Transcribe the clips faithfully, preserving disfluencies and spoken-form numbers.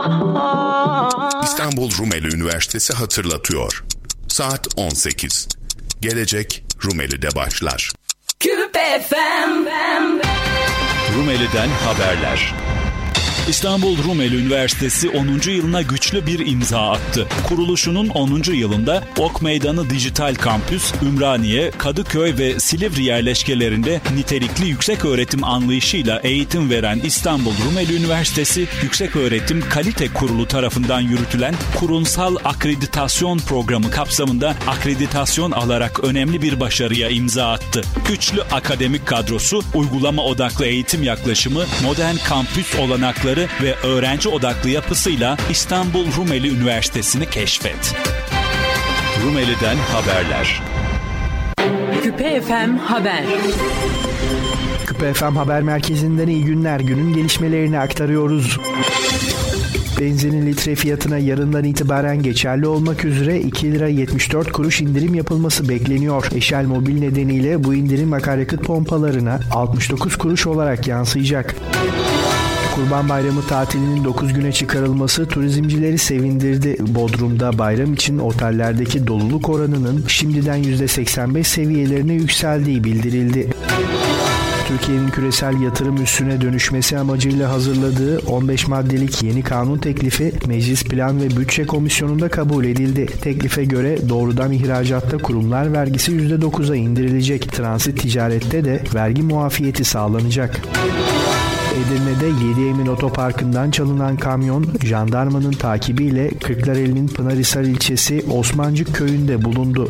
İstanbul Rumeli Üniversitesi hatırlatıyor. Saat on sekiz. Gelecek Rumeli'de başlar. Küpe F M. Rumeli'den haberler. İstanbul Rumeli Üniversitesi onuncu yılına güçlü bir imza attı. Kuruluşunun onuncu yılında Ok Meydanı Dijital Kampüs, Ümraniye, Kadıköy ve Silivri yerleşkelerinde nitelikli yükseköğretim anlayışıyla eğitim veren İstanbul Rumeli Üniversitesi, Yükseköğretim Kalite Kurulu tarafından yürütülen kurumsal akreditasyon programı kapsamında akreditasyon alarak önemli bir başarıya imza attı. Güçlü akademik kadrosu, uygulama odaklı eğitim yaklaşımı, modern kampüs olanakları ve öğrenci odaklı yapısıyla İstanbul Rumeli Üniversitesi'ni keşfet. Rumeli'den haberler. Küpe F M Haber. Küpe F M Haber Merkezi'nden iyi günler. Günün gelişmelerini aktarıyoruz. Benzinin litre fiyatına yarından itibaren geçerli olmak üzere iki lira yetmiş dört kuruş indirim yapılması bekleniyor. Eşel Mobil nedeniyle bu indirim akaryakıt pompalarına altmış dokuz kuruş olarak yansıyacak. Kurban Bayramı tatilinin dokuz güne çıkarılması turizmcileri sevindirdi. Bodrum'da bayram için otellerdeki doluluk oranının şimdiden yüzde seksen beş seviyelerine yükseldiği bildirildi. Türkiye'nin küresel yatırım üssüne dönüşmesi amacıyla hazırladığı on beş maddelik yeni kanun teklifi Meclis Plan ve Bütçe Komisyonu'nda kabul edildi. Teklife göre doğrudan ihracatta kurumlar vergisi yüzde dokuza indirilecek. Transit ticarette de vergi muafiyeti sağlanacak. Edirne'de Yedi Emin Otoparkı'ndan çalınan kamyon, jandarmanın takibiyle Kırklareli'nin Pınarhisar ilçesi Osmancık köyünde bulundu.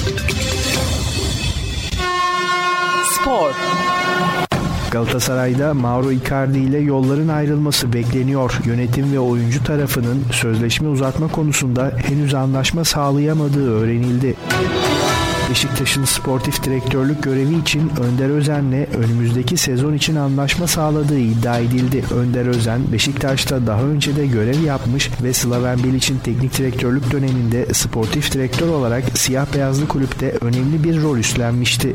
Spor. Galatasaray'da Mauro Icardi ile yolların ayrılması bekleniyor. Yönetim ve oyuncu tarafının sözleşme uzatma konusunda henüz anlaşma sağlayamadığı öğrenildi. Beşiktaş'ın sportif direktörlük görevi için Önder Özen'le önümüzdeki sezon için anlaşma sağladığı iddia edildi. Önder Özen, Beşiktaş'ta daha önce de görev yapmış ve Slaven Bilic'in teknik direktörlük döneminde sportif direktör olarak siyah beyazlı kulüpte önemli bir rol üstlenmişti.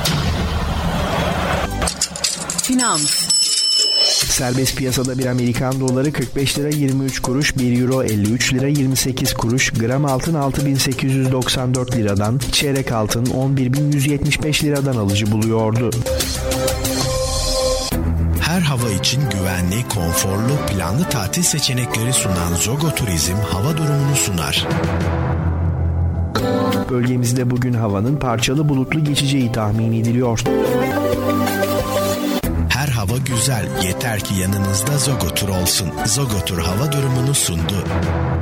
Finans. Serbest piyasada bir Amerikan doları kırk beş lira yirmi üç kuruş, bir euro elli üç lira yirmi sekiz kuruş, gram altın altı bin sekiz yüz doksan dört liradan, çeyrek altın on bir bin yüz yetmiş beş liradan alıcı buluyordu. Her hava için güvenli, konforlu, planlı tatil seçenekleri sunan Zogo Turizm hava durumunu sunar. Bölgemizde bugün havanın parçalı bulutlu geçeceği tahmin ediliyor. Her hava güzel, yeter ki yanınızda Zogo Tur olsun. Zogo Tur hava durumunu sundu.